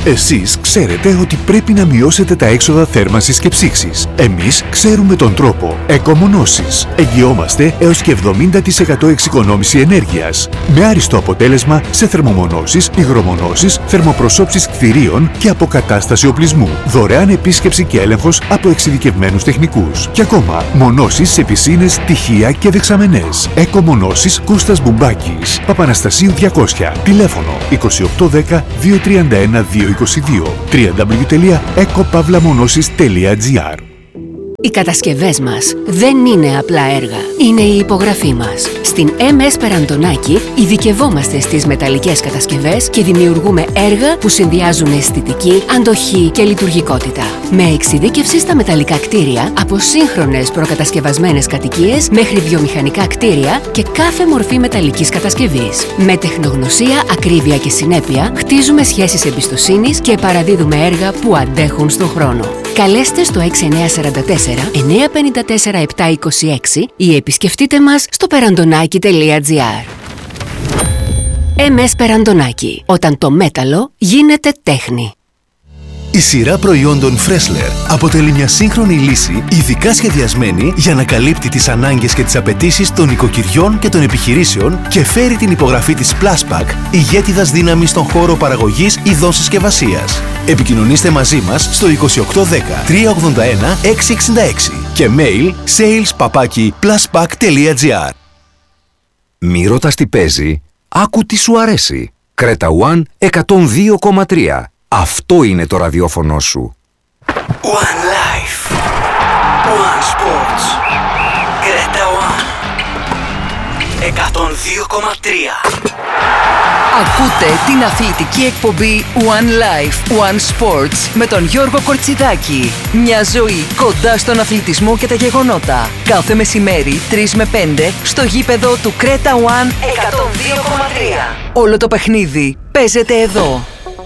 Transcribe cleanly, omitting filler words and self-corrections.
Εσείς ξέρετε ότι πρέπει να μειώσετε τα έξοδα θέρμανσης και ψήξης. Εμείς ξέρουμε τον τρόπο. Εκομονώσεις. Εγγυόμαστε έως και 70% εξοικονόμηση ενέργειας. Με άριστο αποτέλεσμα σε θερμομονώσεις, υγρομονώσεις, θερμοπροσώψεις κτηρίων και αποκατάσταση οπλισμού. Δωρεάν επίσκεψη και έλεγχος από εξειδικευμένους τεχνικούς. Και ακόμα, μονώσεις σε πισίνες, τυχεία και δεξαμενές. Εκομονώσεις Κώστας Μπουμπάκης. Παπαναστασίου 200. Τηλέφωνο 2810 231 222. www.ecopavlamonosis.gr. Οι κατασκευές μας δεν είναι απλά έργα, είναι η υπογραφή μας. Στην MS Περαντονάκη ειδικευόμαστε στις μεταλλικές κατασκευές και δημιουργούμε έργα που συνδυάζουν αισθητική, αντοχή και λειτουργικότητα. Με εξειδίκευση στα μεταλλικά κτίρια, από σύγχρονες προκατασκευασμένες κατοικίες μέχρι βιομηχανικά κτίρια και κάθε μορφή μεταλλικής κατασκευής. Με τεχνογνωσία, ακρίβεια και συνέπεια, χτίζουμε σχέσεις εμπιστοσύνης και παραδίδουμε έργα που αντέχουν στον χρόνο. Καλέστε στο 6944 954 726 ή επισκεφτείτε μας στο perandonaki.gr. MS Περαντονάκη. Όταν το μέταλλο γίνεται τέχνη. Η σειρά προϊόντων Freshler αποτελεί μια σύγχρονη λύση ειδικά σχεδιασμένη για να καλύπτει τις ανάγκες και τις απαιτήσεις των οικοκυριών και των επιχειρήσεων και φέρει την υπογραφή της Pluspack, ηγέτιδας δύναμης στον χώρο παραγωγής ειδών συσκευασίας. Επικοινωνήστε μαζί μας στο 2810 381 666 και mail sales@pluspack.gr. Μη ρωτάς τι παίζει, άκου τι σου αρέσει. Creta One 102,3. Αυτό είναι το ραδιόφωνο σου. One Life, One Sports, Creta One 102,3. Ακούτε την αθλητική εκπομπή One Life, One Sports με τον Γιώργο Κορτσιδάκη. Μια ζωή κοντά στον αθλητισμό και τα γεγονότα. Κάθε μεσημέρι 3 με 5 στο γήπεδο του Creta One 102,3. Όλο το παιχνίδι παίζεται εδώ.